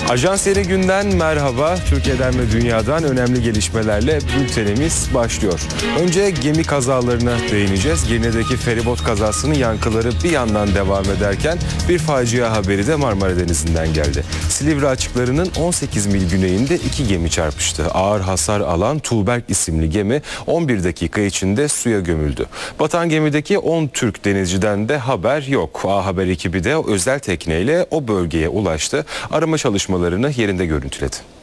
Ajans Yeni Günden merhaba. Türkiye'den ve dünyadan önemli gelişmelerle bültenimiz başlıyor. Önce gemi kazalarına değineceğiz. Girne'deki feribot kazasının yankıları bir yandan devam ederken bir facia haberi de Marmara Denizi'nden geldi. Silivri açıklarının 18 mil güneyinde iki gemi çarpıştı. Ağır hasar alan Tuğberk isimli gemi 11 dakika içinde suya gömüldü. Batan gemideki 10 Türk denizciden de haber yok. A Haber ekibi de özel tekneyle o bölgeye ulaştı. Arama çalışmalarını yerinde görüntüledi.